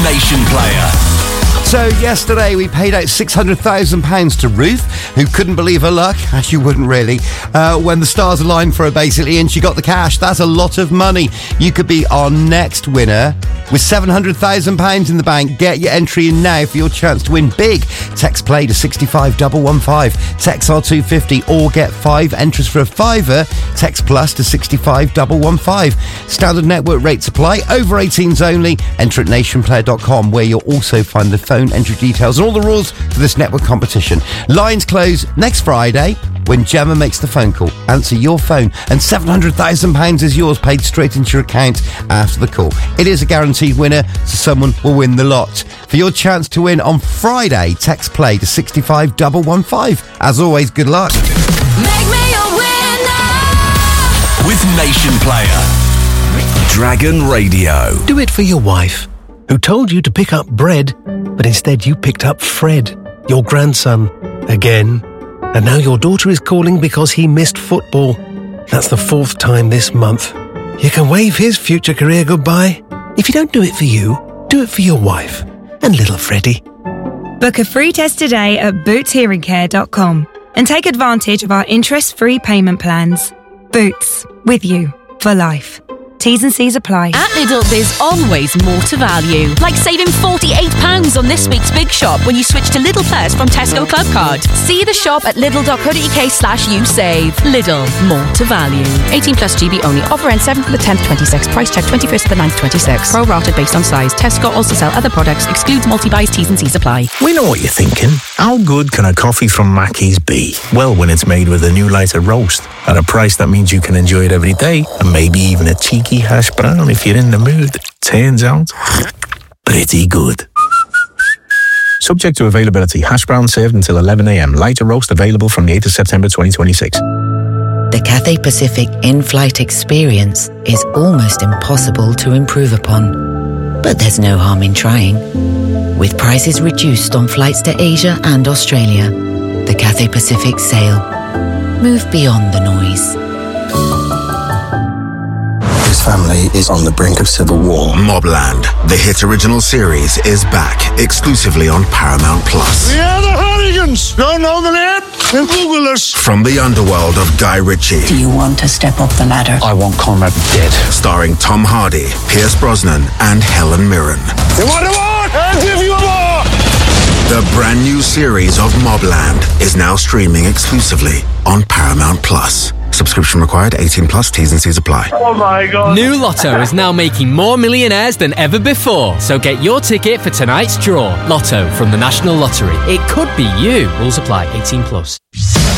Nation Player. So yesterday we paid out £600,000 to Ruth, who couldn't believe her luck, as you wouldn't really, when the stars aligned for her basically, and she got the cash. That's a lot of money. You could be our next winner with £700,000 in the bank. Get your entry in now for your chance to win big. Text play to 65115, text R250, or get 5 entries for a £5. Text plus to 65115. Standard network rates apply. Over 18s only. Enter at nationplayer.com, where you'll also find the phone entry details and all the rules for this network competition. Lines close next Friday when Gemma makes the phone call. Answer your phone and £700,000 is yours, paid straight into your account after the call. It is a guaranteed winner, so someone will win the lot. For your chance to win on Friday, text play to 65115. As always, good luck. Make me a winner with Nation Player. Dragon Radio. Do it for your wife, who told you to pick up bread, but instead you picked up Fred, your grandson, again. And now your daughter is calling because he missed football. That's the 4th time this month. You can wave his future career goodbye. If you don't do it for you, do it for your wife and little Freddie. Book a free test today at bootshearingcare.com and take advantage of our interest-free payment plans. Boots, with you for life. T's and C's apply. At Lidl, there's always more to value. Like saving £48 on this week's Big Shop when you switch to Lidl Plus from Tesco Club Card. See the shop at lidl.co.uk/usave. Lidl, more to value. 18 plus GB only. Offer ends 7th to the 10th, 26. Price check 21st to the 9th, 26. Pro rata based on size. Tesco also sell other products. Excludes multi-buys. T's and C's apply. We know what you're thinking. How good can a coffee from Mackey's be? Well, when it's made with a new lighter roast at a price that means you can enjoy it every day, and maybe even a cheeky hash brown if you're in the mood. Turns out, pretty good. Subject to availability. Hash brown served until 11 a.m. Lighter roast available from the 8th of September 2026. The Cathay Pacific in-flight experience is almost impossible to improve upon. But there's no harm in trying. With prices reduced on flights to Asia and Australia, the Cathay Pacific sail. Move beyond the noise. Family is on the brink of civil war. Mobland, the hit original series, is back exclusively on Paramount Plus. We are the Hooligans! Don't know the name? Then Google us. From the underworld of Guy Ritchie. Do you want to step up the ladder? I want Conrad dead. Starring Tom Hardy, Pierce Brosnan, and Helen Mirren. You want a war? I'll give you a war! The brand new series of Mobland is now streaming exclusively on Paramount Plus. Subscription required, 18 plus, T's and C's apply. Oh my God. New Lotto is now making more millionaires than ever before. So get your ticket for tonight's draw. Lotto from the National Lottery. It could be you. Rules apply, 18 plus.